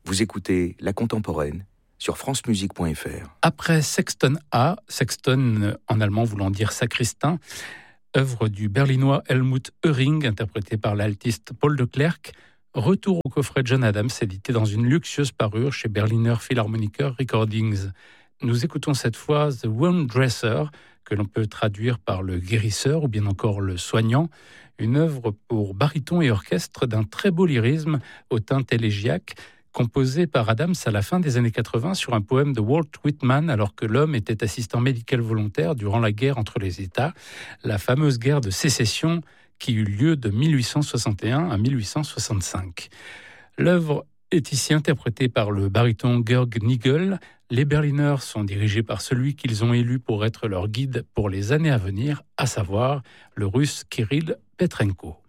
Vous écoutez La Contemporaine sur francemusique.fr. Après Sexton A, Sexton en allemand voulant dire sacristain, œuvre du berlinois Helmut Höring, interprété par l'altiste Paul de Klerk, retour au coffret John Adams, édité dans une luxueuse parure chez Berliner Philharmoniker Recordings. Nous écoutons cette fois The Wound Dresser, que l'on peut traduire par le guérisseur ou bien encore le soignant, une œuvre pour baryton et orchestre d'un très beau lyrisme au teint élégiaque, composé par Adams à la fin des années 80 sur un poème de Walt Whitman alors que l'homme était assistant médical volontaire durant la guerre entre les États, la fameuse guerre de sécession qui eut lieu de 1861 à 1865. L'œuvre est ici interprétée par le baryton Georg Nigel. Les Berliners sont dirigés par celui qu'ils ont élu pour être leur guide pour les années à venir, à savoir le Russe Kirill Petrenko.